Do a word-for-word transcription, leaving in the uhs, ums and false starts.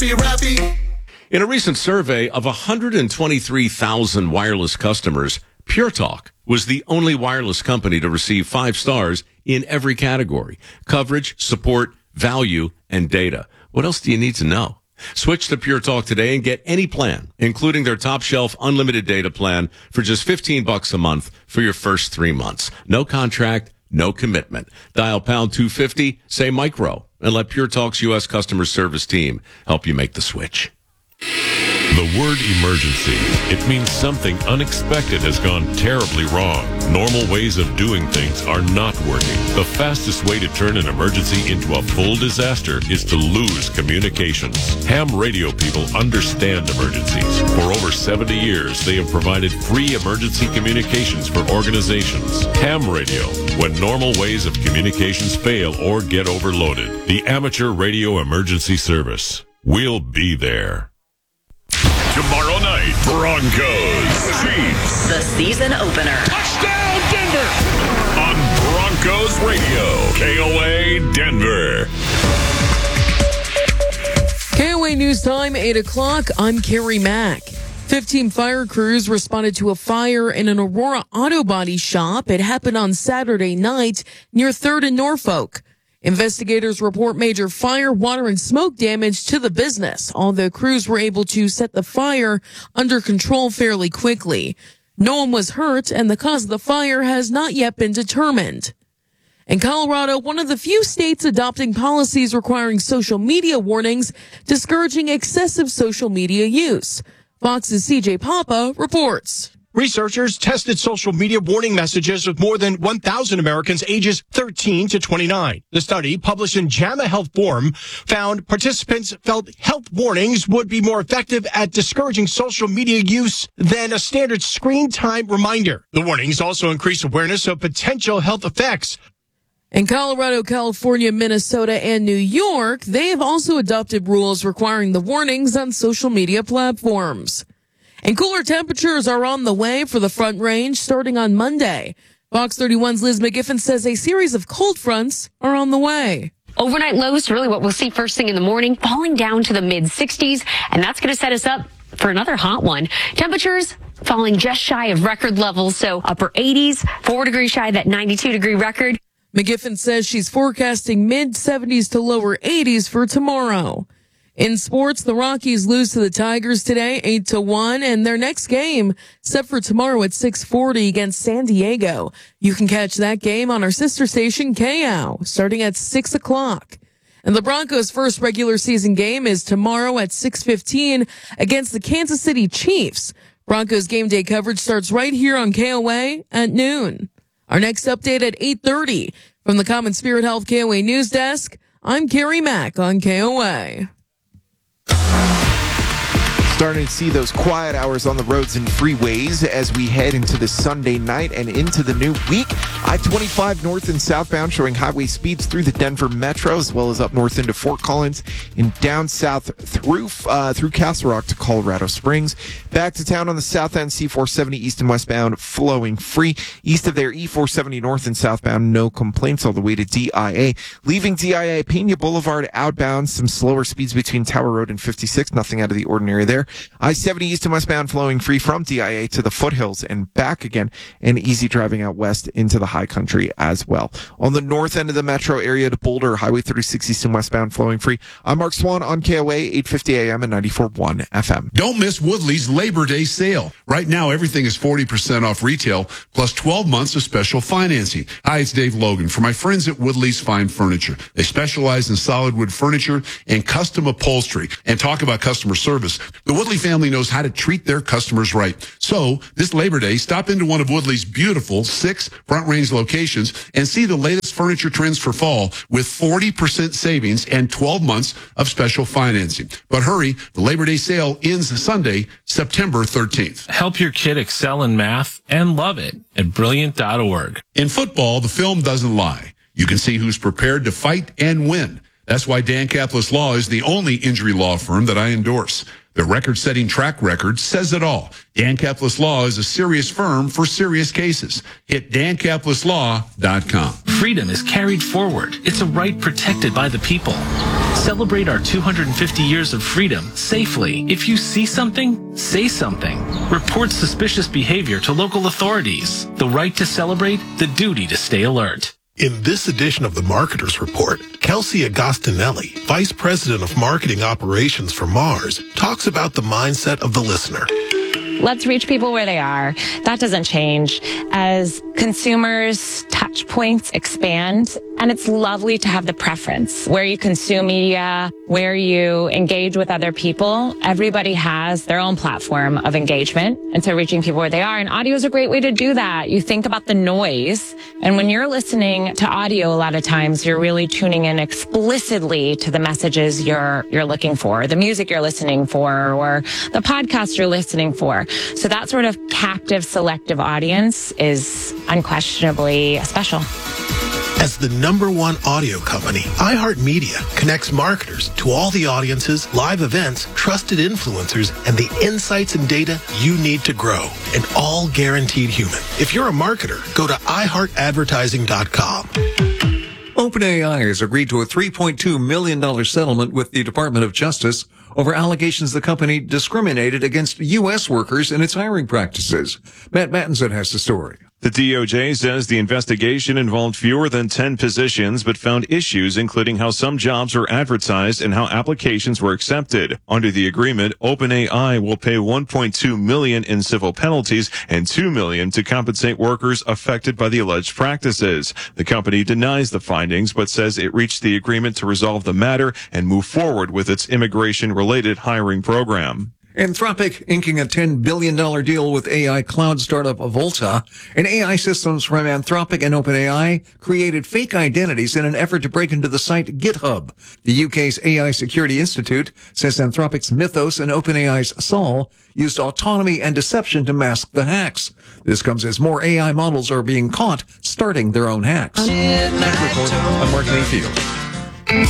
rappy, rappy. In a recent survey of one hundred twenty-three thousand wireless customers, Pure Talk was the only wireless company to receive five stars in every category: coverage, support, value, and data. What else do you need to know? Switch to Pure Talk today and get any plan, including their top shelf unlimited data plan, for just fifteen bucks a month for your first three months. No contract, no commitment. Dial pound two fifty, say micro, and let Pure Talk's U S customer service team help you make the switch. The word emergency. It means something unexpected has gone terribly wrong. Normal ways of doing things are not working. The fastest way to turn an emergency into a full disaster is to lose communications. Ham radio people understand emergencies. For over seventy years, they have provided free emergency communications for organizations. Ham radio, when normal ways of communications fail or get overloaded. The Amateur Radio Emergency Service. We'll be there. Tomorrow night, Broncos, Chiefs. The season opener. Touchdown, Denver! On Broncos Radio, K O A Denver. K O A News Time, eight o'clock. I'm Carrie Mack. fifteen fire crews responded to a fire in an Aurora auto body shop. It happened on Saturday night near third and Norfolk. Investigators report major fire, water, and smoke damage to the business, although crews were able to set the fire under control fairly quickly. No one was hurt, and the cause of the fire has not yet been determined. In Colorado, one of the few states adopting policies requiring social media warnings, discouraging excessive social media use. Fox's C J Papa reports. Researchers tested social media warning messages with more than one thousand Americans ages thirteen to twenty-nine. The study, published in JAMA Health Forum, found participants felt health warnings would be more effective at discouraging social media use than a standard screen time reminder. The warnings also increase awareness of potential health effects. In Colorado, California, Minnesota, and New York, they have also adopted rules requiring the warnings on social media platforms. And cooler temperatures are on the way for the Front Range starting on Monday. Fox thirty-one's Liz McGiffin says a series of cold fronts are on the way. Overnight lows, really what we'll see first thing in the morning, falling down to the mid sixties, and that's going to set us up for another hot one. Temperatures falling just shy of record levels, so upper eighties, four degrees shy of that ninety-two degree record. McGiffin says she's forecasting mid seventies to lower eighties for tomorrow. In sports, the Rockies lose to the Tigers today, eight to one, and their next game set for tomorrow at six forty against San Diego. You can catch that game on our sister station, K O W, starting at six o'clock. And the Broncos' first regular season game is tomorrow at six fifteen against the Kansas City Chiefs. Broncos game day coverage starts right here on K O A at noon. Our next update at eight thirty. From the Common Spirit Health K O A News Desk, I'm Carrie Mack on K O A. Starting to see those quiet hours on the roads and freeways as we head into the Sunday night and into the new week. I twenty-five north and southbound showing highway speeds through the Denver Metro as well as up north into Fort Collins and down south through uh, through Castle Rock to Colorado Springs. Back to town on the south end, C four seventy east and westbound flowing free. East of there, E four seventy north and southbound, no complaints all the way to D I A. Leaving D I A, Pena Boulevard outbound, some slower speeds between Tower Road and fifty-six, nothing out of the ordinary there. I seventy east and westbound flowing free from D I A to the foothills and back again, and easy driving out west into the high country as well. On the north end of the metro area to Boulder, Highway thirty-six east and westbound flowing free. I'm Mark Swan on K O A, eight fifty A M and ninety-four point one F M. Don't miss Woodley's Labor Day sale. Right now, everything is forty percent off retail, plus twelve months of special financing. Hi, it's Dave Logan for my friends at Woodley's Fine Furniture. They specialize in solid wood furniture and custom upholstery. And talk about customer service. The Woodley family knows how to treat their customers right. So, this Labor Day, stop into one of Woodley's beautiful six Front Range locations and see the latest furniture trends for fall with forty percent savings and twelve months of special financing. But hurry, the Labor Day sale ends Sunday, September thirteenth. Help your kid excel in math and love it at brilliant dot org. In football, the film doesn't lie. You can see who's prepared to fight and win. That's why Dan Kaplis Law is the only injury law firm that I endorse. The record-setting track record says it all. Dan Kaplis Law is a serious firm for serious cases. Hit dan kaplis law dot com. Freedom is carried forward. It's a right protected by the people. Celebrate our two hundred fifty years of freedom safely. If you see something, say something. Report suspicious behavior to local authorities. The right to celebrate, the duty to stay alert. In this edition of the Marketers Report, Kelsey Agostinelli, Vice President of Marketing Operations for Mars, talks about the mindset of the listener. Let's reach people where they are. That doesn't change. As consumers' touch points expand, and it's lovely to have the preference where you consume media, where you engage with other people. Everybody has their own platform of engagement. And so reaching people where they are, and audio is a great way to do that. You think about the noise. And when you're listening to audio, a lot of times you're really tuning in explicitly to the messages you're, you're looking for, the music you're listening for, or the podcast you're listening for. So that sort of captive, selective audience is unquestionably special. As the number one audio company, iHeartMedia connects marketers to all the audiences, live events, trusted influencers, and the insights and data you need to grow, and all guaranteed human. If you're a marketer, go to i heart advertising dot com. OpenAI has agreed to a three point two million dollars settlement with the Department of Justice over allegations the company discriminated against U S workers in its hiring practices. Matt Mattinson has the story. The D O J says the investigation involved fewer than ten positions, but found issues including how some jobs were advertised and how applications were accepted. Under the agreement, OpenAI will pay one point two million dollars in civil penalties and two million dollars to compensate workers affected by the alleged practices. The company denies the findings, but says it reached the agreement to resolve the matter and move forward with its immigration-related hiring program. Anthropic inking a ten billion dollars deal with A I cloud startup Volta, and A I systems from Anthropic and OpenAI created fake identities in an effort to break into the site GitHub. The U K's A I Security Institute says Anthropic's Mythos and OpenAI's Sol used autonomy and deception to mask the hacks. This comes as more A I models are being caught starting their own hacks. Tech Report, I'm Mark Mayfield.